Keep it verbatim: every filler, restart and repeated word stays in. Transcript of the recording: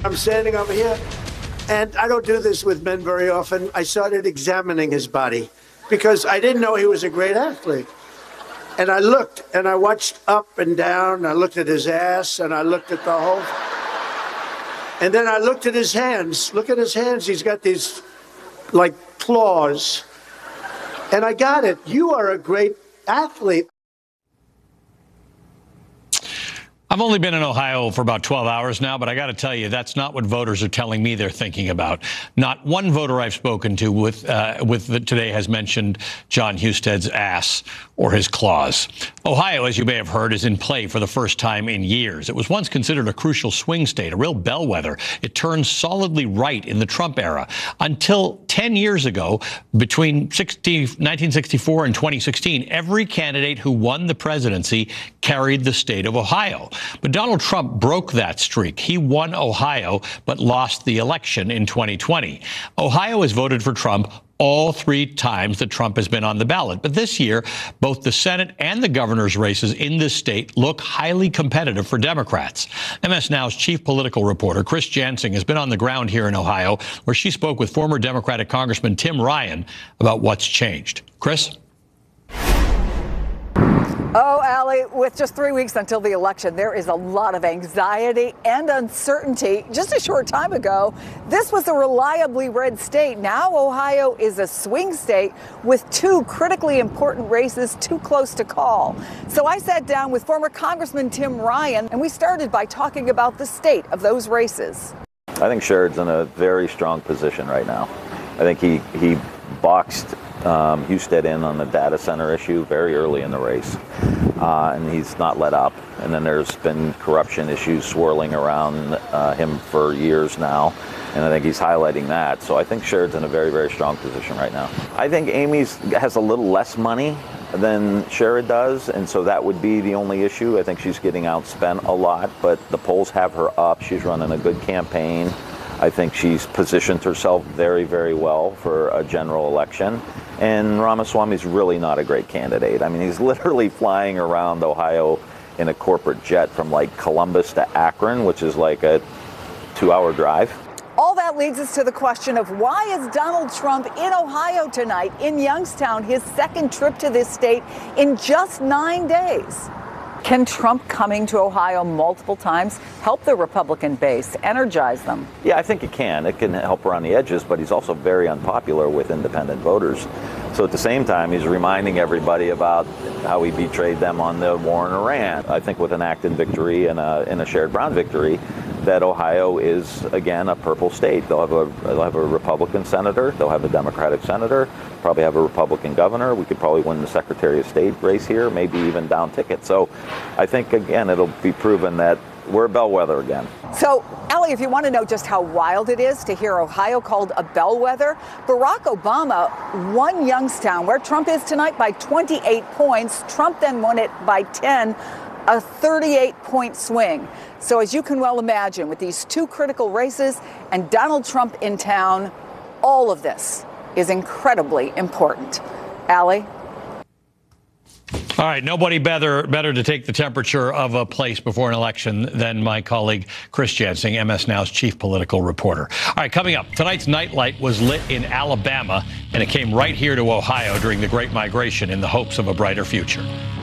I'm standing over here, and I don't do this with men very often. I started examining his body because I didn't know he was a great athlete. And I looked, and I watched up and down. I looked at his ass, and I looked at the whole. And then I looked at his hands. Look at his hands. He's got these, like, claws. And I got it. You are a great athlete. I've only been in Ohio for about twelve hours now, but I got to tell you, that's not what voters are telling me they're thinking about. Not one voter I've spoken to with uh, with the, today has mentioned Jon Husted's ass or his claws. Ohio, as you may have heard, is in play for the first time in years. It was once considered a crucial swing state, a real bellwether. It turned solidly right in the Trump era until ten years ago, between nineteen sixty-four and twenty sixteen, every candidate who won the presidency carried the state of Ohio. But Donald Trump broke that streak. He won Ohio, but lost the election in twenty twenty. Ohio has voted for Trump all three times that Trump has been on the ballot. But this year, both the Senate and the governor's races in this state look highly competitive for Democrats. M S Now's chief political reporter, Chris Jansing, has been on the ground here in Ohio, where she spoke with former Democratic Congressman Tim Ryan about what's changed. Chris? Oh, Allie, with just three weeks until the election, there is a lot of anxiety and uncertainty. Just a short time ago, this was a reliably red state. Now Ohio is a swing state with two critically important races too close to call. So I sat down with former Congressman Tim Ryan, and we started by talking about the state of those races. I think Sherrod's in a very strong position right now. I think he, he boxed Um, Husted in on the data center issue very early in the race, uh, and he's not let up. And then there's been corruption issues swirling around uh, him for years now, and I think he's highlighting that. So I think Sherrod's in a very, very strong position right now. I think Amy's has a little less money than Sherrod does, and so that would be the only issue. I think she's getting outspent a lot, but the polls have her up. She's running a good campaign. I think she's positioned herself very, very well for a general election. And Ramaswamy's really not a great candidate. I mean, he's literally flying around Ohio in a corporate jet from like Columbus to Akron, which is like a two-hour drive. All that leads us to the question of why is Donald Trump in Ohio tonight, in Youngstown, his second trip to this state in just nine days? Can Trump coming to Ohio multiple times help the Republican base, energize them? Yeah, I think it can. It can help around the edges, but he's also very unpopular with independent voters. So at the same time, he's reminding everybody about how he betrayed them on the war in Iran. I think with an Acton victory and a, and a Sherrod Brown victory, that Ohio is, again, a purple state. They'll have a, they'll have a Republican senator. They'll have a Democratic senator, probably have a Republican governor. We could probably win the Secretary of State race here, maybe even down ticket. So I think, again, it'll be proven that we're a bellwether again. So, Ellie, if you want to know just how wild it is to hear Ohio called a bellwether, Barack Obama won Youngstown, where Trump is tonight, by twenty-eight points. Trump then won it by ten, a thirty-eight point swing. So as you can well imagine, with these two critical races and Donald Trump in town, all of this is incredibly important. Allie? All right, nobody better better to take the temperature of a place before an election than my colleague Chris Jansing, M S Now's chief political reporter. All right, coming up, tonight's nightlight was lit in Alabama, and it came right here to Ohio during the Great Migration in the hopes of a brighter future.